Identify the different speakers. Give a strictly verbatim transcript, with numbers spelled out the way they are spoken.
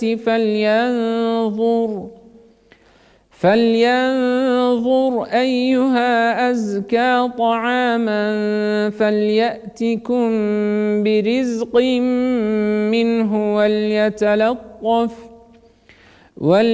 Speaker 1: فلينظر فلينظر أيها أزكى طعاما فليأتكم برزق منه وليتلطف